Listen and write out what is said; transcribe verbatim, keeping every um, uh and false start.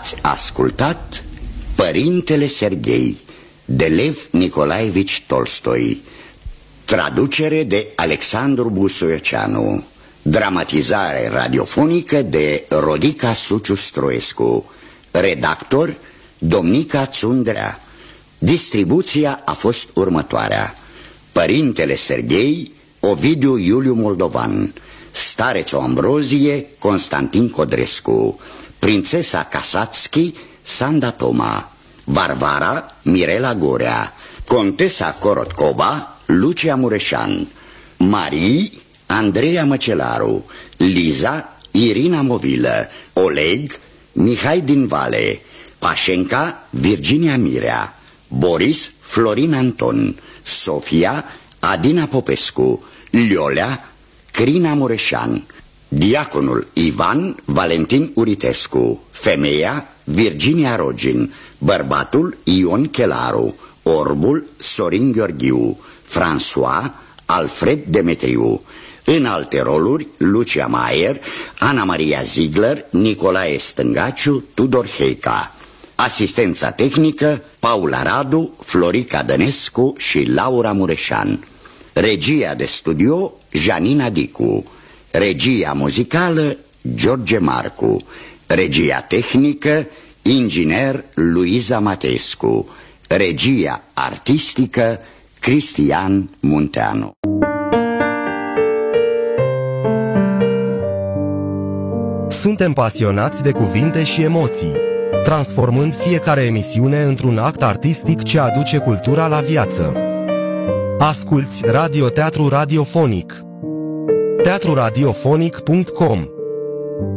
Ați ascultat Părintele Serghei de Lev Nicolaevici Tolstoi, traducere de Alexandru Busuioceanu, dramatizare radiofonică de Rodica Suciu-Stroescu, redactor Domnica Țundrea. Distribuția a fost următoarea: Părintele Serghei, Ovidiu Iuliu Moldovan, Starețul Ambrozie, Constantin Codrescu, Prințesa Casatski, Sanda Toma, Varvara, Mirela Gorea, Contesa Corotkova, Lucia Mureșan, Marii, Andreea Măcelaru, Liza, Irina Movilă, Oleg, Mihai din Vale, Pașenca, Virginia Mirea, Boris, Florin Anton, Sofia, Adina Popescu, Liolea, Crina Mureșan, diaconul Ivan Valentin Uritescu, femeia Virginia Rogin, bărbatul Ion Chelaru, orbul Sorin Gheorghiu, François Alfred Demetriu. În alte roluri, Lucia Maier, Ana Maria Ziegler, Nicolae Stângaciu, Tudor Heica. Asistența tehnică, Paula Radu, Florica Dănescu și Laura Mureșan. Regia de studio, Janina Dicu. Regia muzicală, George Marcu. Regia tehnică, inginer Luiza Matescu. Regia artistică, Cristian Munteanu. Suntem pasionați de cuvinte și emoții, transformând fiecare emisiune într-un act artistic ce aduce cultura la viață. Asculți Radioteatru Radiofonic. teatru radiofonic punct com